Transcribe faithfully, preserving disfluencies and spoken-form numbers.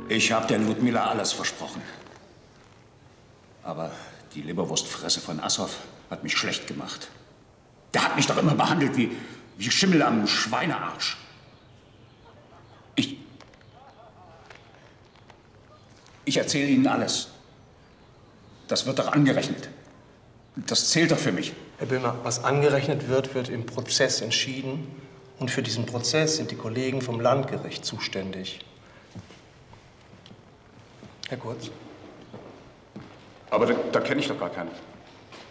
Ich habe der Ludmilla alles versprochen. Aber die Leberwurstfresse von Assoff hat mich schlecht gemacht. Der hat mich doch immer behandelt wie, wie Schimmel am Schweinearsch. Ich... Ich erzähle Ihnen alles. Das wird doch angerechnet. Das zählt doch für mich. Herr Böhmer, was angerechnet wird, wird im Prozess entschieden. Und für diesen Prozess sind die Kollegen vom Landgericht zuständig. Herr Kurz? Aber da, da kenne ich doch gar keinen.